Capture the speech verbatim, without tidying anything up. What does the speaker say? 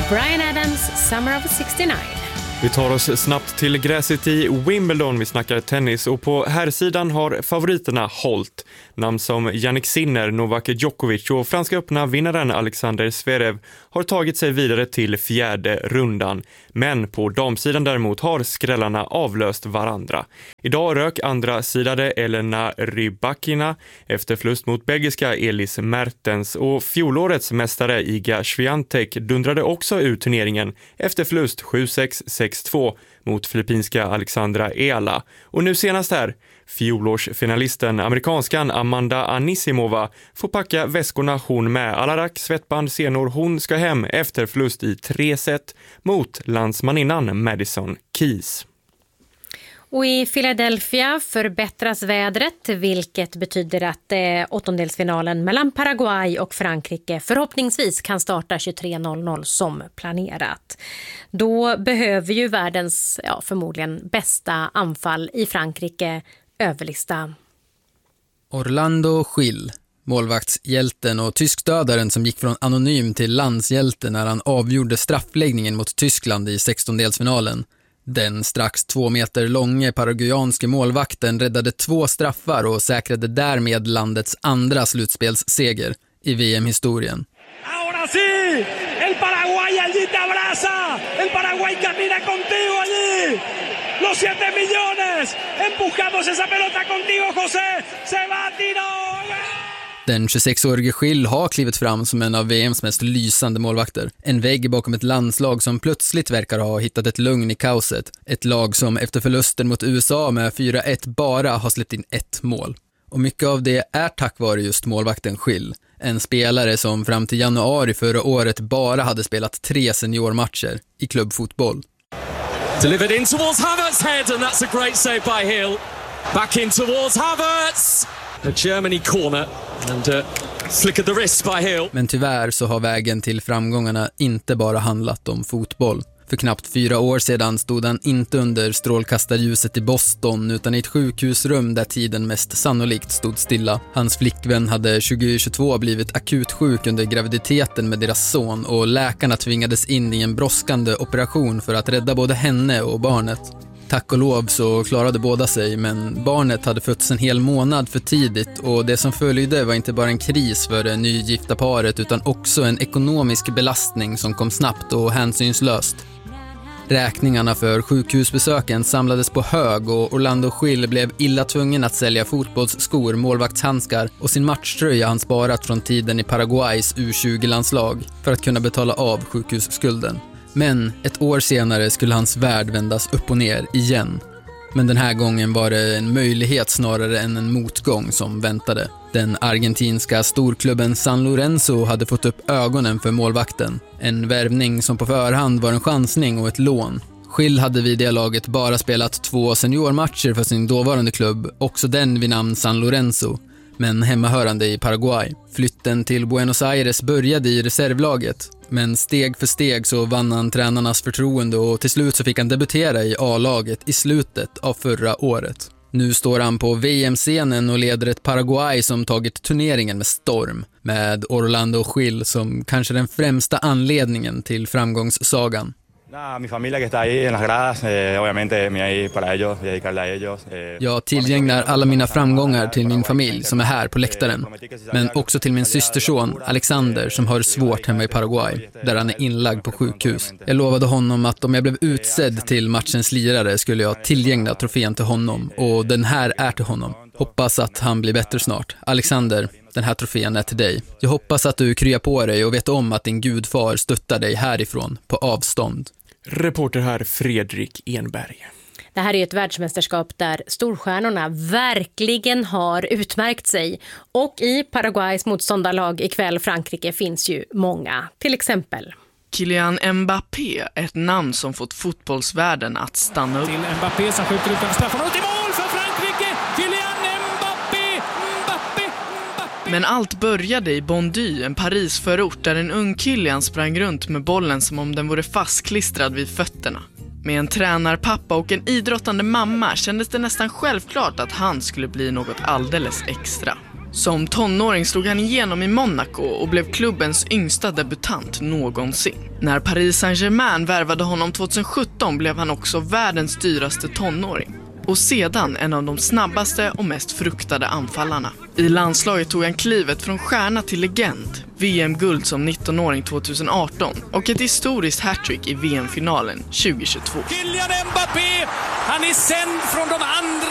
Bryan Adams, Summer of sextionio. Vi tar oss snabbt till gräset i Wimbledon. Vi snackar tennis och på här sidan har favoriterna hållt. Namn som Jannik Sinner, Novak Djokovic och franska öppna vinnaren Alexander Zverev har tagit sig vidare till fjärde rundan. Men på damsidan däremot har skrällarna avlöst varandra. Idag rök andra sidade Elena Rybakina efter förlust mot belgiska Elis Mertens och fjolårets mästare Iga Swiatek dundrade också ut turneringen efter förlust sju sex sex två mot filippinska Alexandra Eala. Och nu senast här, fjolårsfinalisten amerikanskan Amanda Anisimova får packa väskorna hon med. Alarak, svettband, senor, hon ska hem efter förlust i tre set mot landsmaninnan Madison Keys. Och i Philadelphia förbättras vädret, vilket betyder att eh, åttondelsfinalen mellan Paraguay och Frankrike förhoppningsvis kan starta tjugotre noll noll som planerat. Då behöver ju världens ja, förmodligen bästa anfall i Frankrike överlista. Orlando Gil, målvaktshjälten och tyskdödaren som gick från anonym till landshjälte när han avgjorde straffläggningen mot Tyskland i sextondelsfinalen. Den strax två meter långe paraguayanske målvakten räddade två straffar och säkrade därmed landets andra slutspelsseger i V M-historien. Ahora sí, el Paraguay allí te abraza, el Paraguay camina contigo allí, los siete millones, empujamos esa pelota contigo José, se va a tirar. Den tjugosexårige Gil har klivit fram som en av V M:s mest lysande målvakter. En vägg bakom ett landslag som plötsligt verkar ha hittat ett lugn i kaoset. Ett lag som efter förlusten mot U S A med fyra ett bara har släppt in ett mål. Och mycket av det är tack vare just målvakten Gil. En spelare som fram till januari förra året bara hade spelat tre seniormatcher i klubbfotboll. Delivered in towards Havertz's head and that's a great save by Hill. Back in towards Havertz. A Germany corner and uh, flick of the wrist by Hill. Men tyvärr så har vägen till framgångarna inte bara handlat om fotboll. För knappt fyra år sedan stod han inte under strålkastarljuset i Boston utan i ett sjukhusrum där tiden mest sannolikt stod stilla. Hans flickvän hade tjugohundratjugotvå blivit akut sjuk under graviditeten med deras son och läkarna tvingades in i en brådskande operation för att rädda både henne och barnet. Tack och lov så klarade båda sig, men barnet hade fötts en hel månad för tidigt och det som följde var inte bara en kris för det nygifta paret utan också en ekonomisk belastning som kom snabbt och hänsynslöst. Räkningarna för sjukhusbesöken samlades på hög och Orlando Gil blev illa tvungen att sälja fotbollsskor, målvaktshandskar och sin matchtröja han sparat från tiden i Paraguays U tjugo-landslag för att kunna betala av sjukhusskulden. Men ett år senare skulle hans värld vändas upp och ner igen. Men den här gången var det en möjlighet snarare än en motgång som väntade. Den argentinska storklubben San Lorenzo hade fått upp ögonen för målvakten. En värvning som på förhand var en chansning och ett lån. Gil hade vid det laget bara spelat två seniormatcher för sin dåvarande klubb, också den vid namn San Lorenzo, men hemmahörande i Paraguay. Flytten till Buenos Aires började i reservlaget, men steg för steg så vann han tränarnas förtroende och till slut så fick han debutera i A-laget i slutet av förra året. Nu står han på V M-scenen och leder ett Paraguay som tagit turneringen med storm, med Orlando Gil som kanske den främsta anledningen till framgångssagan. Mi familia que está ahí en las gradas, eh, obviamente me ahí para ellos, dedicarle a ellos. Eh. Jag tillgänglar alla mina framgångar till min familj som är här på läktaren, men också till min systerson Alexander som har det svårt hemma i Paraguay, där han är inlagd på sjukhus. Jag lovade honom att om jag blev utsedd till matchens lirare skulle jag tillgängla trofén till honom, och den här är till honom. Hoppas att han blir bättre snart. Alexander, den här trofén är till dig. Jag hoppas att du kryar på dig och vet om att din gudfar stöttar dig härifrån på avstånd. Reporter här Fredrik Enberg. Det här är ett världsmästerskap där storstjärnorna verkligen har utmärkt sig. Och i Paraguays motståndarlag ikväll Frankrike finns ju många. Till exempel Kylian Mbappé, ett namn som fått fotbollsvärlden att stanna upp. Till Mbappé som skjuter ut en straff och till mål för Frankrike! Kylian Mbappé! Mbappé! Mbappé! Men allt började i Bondy, en Parisförort där en ung Kylian sprang runt med bollen som om den vore fastklistrad vid fötterna. Med en tränarpappa och en idrottande mamma kändes det nästan självklart att han skulle bli något alldeles extra. Som tonåring slog han igenom i Monaco och blev klubbens yngsta debutant någonsin. När Paris Saint-Germain värvade honom tjugohundrasjutton blev han också världens dyraste tonåring. Och sedan en av de snabbaste och mest fruktade anfallarna. I landslaget tog han klivet från stjärna till legend. V M-guld som nittonåring tjugoarton och ett historiskt hattrick i V M-finalen tjugohundratjugotvå. Kylian Mbappé, han är sänd från de andra